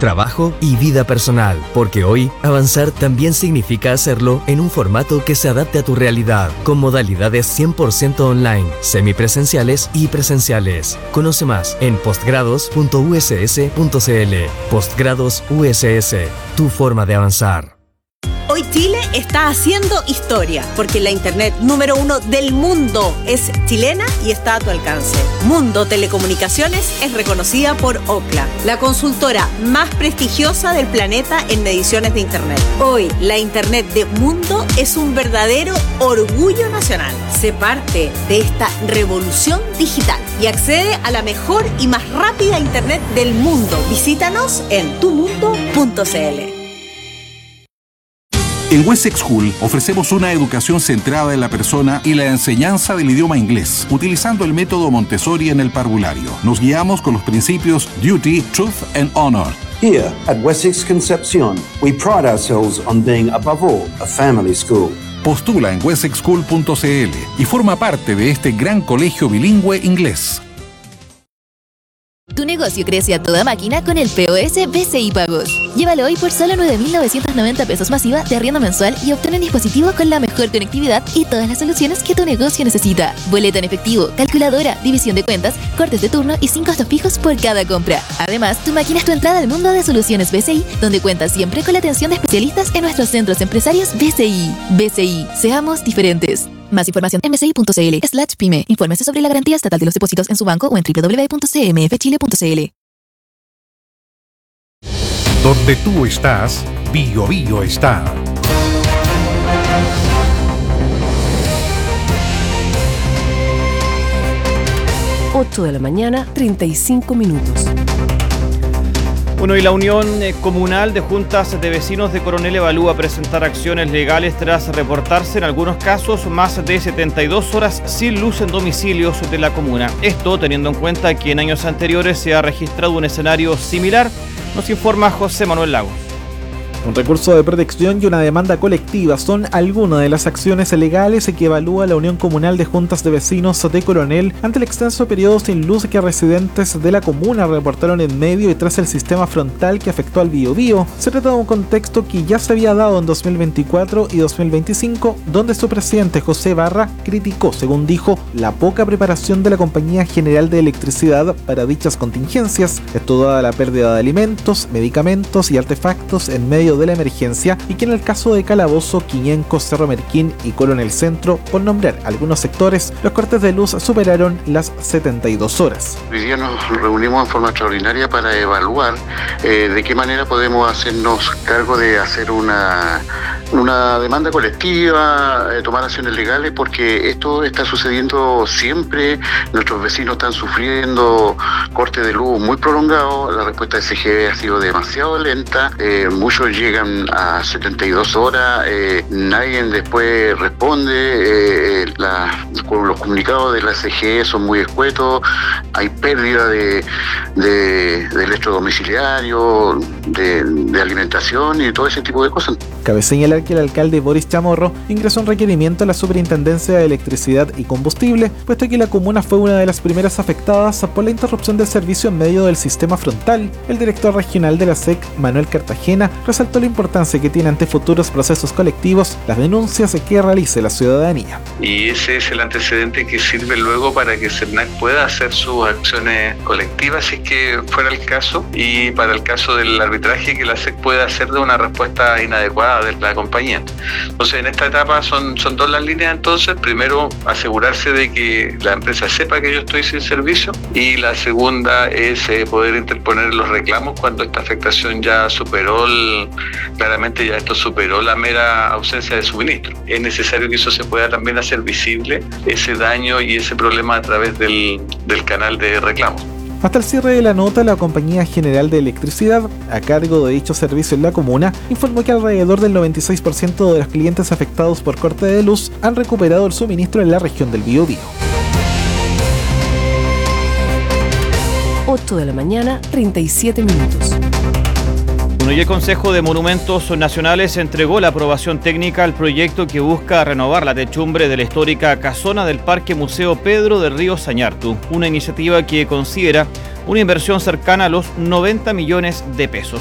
trabajo y vida personal, porque hoy avanzar también significa hacerlo en un formato que se adapte a tu realidad, con modalidades 100% online, semipresenciales y presenciales. Conoce más en postgrados.uss.cl. Postgrados USS, tu forma de avanzar. Hoy Chile está haciendo historia, porque la internet número 1 del mundo es chilena y está a tu alcance. Mundo Telecomunicaciones es reconocida por Ookla, la consultora más prestigiosa del planeta en mediciones de internet. Hoy, la internet de Mundo es un verdadero orgullo nacional. Sé parte de esta revolución digital y accede a la mejor y más rápida internet del mundo. Visítanos en tumundo.cl. En Wessex School ofrecemos una educación centrada en la persona y la enseñanza del idioma inglés, utilizando el método Montessori en el parvulario. Nos guiamos con los principios Duty, Truth and Honor. Here at Wessex Concepcion, we pride ourselves on being, above all, a family school. Postula en wessexschool.cl y forma parte de este gran colegio bilingüe inglés. Tu negocio crece a toda máquina con el POS BCI Pagos. Llévalo hoy por solo 9.990 pesos masiva de arriendo mensual y obtén un dispositivo con la mejor conectividad y todas las soluciones que tu negocio necesita. Boleta en efectivo, calculadora, división de cuentas, cortes de turno y 5 costos fijos por cada compra. Además, tu máquina es tu entrada al mundo de soluciones BCI, donde cuentas siempre con la atención de especialistas en nuestros centros empresarios BCI. BCI, seamos diferentes. Más información en bci.cl/pyme. Infórmese sobre la garantía estatal de los depósitos en su banco o en www.cmfchile.cl. Donde tú estás, Bio Bio está. Ocho de la mañana, 35 minutos. Bueno, y la Unión Comunal de Juntas de Vecinos de Coronel evalúa presentar acciones legales tras reportarse en algunos casos más de 72 horas sin luz en domicilios de la comuna. Esto teniendo en cuenta que en años anteriores se ha registrado un escenario similar, nos informa José Manuel Lagos. Un recurso de protección y una demanda colectiva son algunas de las acciones legales que evalúa la Unión Comunal de Juntas de Vecinos de Coronel ante el extenso periodo sin luz que residentes de la comuna reportaron en medio y tras el sistema frontal que afectó al Biobío. Se trata de un contexto que ya se había dado en 2024 y 2025, donde su presidente José Barra criticó, según dijo, la poca preparación de la Compañía General de Electricidad para dichas contingencias, esto dada la pérdida de alimentos, medicamentos y artefactos en medio de la emergencia, y que en el caso de Calabozo, Quiñenco, Cerro Merquín y Coronel Centro, por nombrar algunos sectores, los cortes de luz superaron las 72 horas. Hoy día nos reunimos en forma extraordinaria para evaluar de qué manera podemos hacernos cargo de hacer una demanda colectiva, tomar acciones legales, porque esto está sucediendo siempre. Nuestros vecinos están sufriendo cortes de luz muy prolongados, la respuesta de CGE ha sido demasiado lenta, muchos llegan a 72 horas, nadie después responde, los comunicados de la CGE son muy escuetos, hay pérdida de electrodomiciliario, de alimentación y todo ese tipo de cosas. Cabe señalar que el alcalde Boris Chamorro ingresó un requerimiento a la Superintendencia de Electricidad y Combustible, puesto que la comuna fue una de las primeras afectadas por la interrupción del servicio en medio del sistema frontal. El director regional de la SEC, Manuel Cartagena, resaltó la importancia que tiene ante futuros procesos colectivos las denuncias que realice la ciudadanía. Y ese es el antecedente que sirve luego para que CERNAC pueda hacer sus acciones colectivas si es que fuera el caso, y para el caso del arbitraje que la SEC pueda hacer de una respuesta inadecuada de la compañía. Entonces, en esta etapa son dos las líneas. Entonces, primero, asegurarse de que la empresa sepa que yo estoy sin servicio, y la segunda es poder interponer los reclamos cuando esta afectación ya superó claramente ya esto superó la mera ausencia de suministro. Es necesario que eso se pueda también hacer visible, ese daño y ese problema a través del canal de reclamos. Hasta el cierre de la nota, la Compañía General de Electricidad, a cargo de dicho servicio en la comuna, informó que alrededor del 96% de los clientes afectados por corte de luz han recuperado el suministro en la región del Biobío. 8 de la mañana, 37 minutos. Bueno, y el Consejo de Monumentos Nacionales entregó la aprobación técnica al proyecto que busca renovar la techumbre de la histórica casona del Parque Museo Pedro del Río Sañartu, una iniciativa que considera una inversión cercana a los 90 millones de pesos.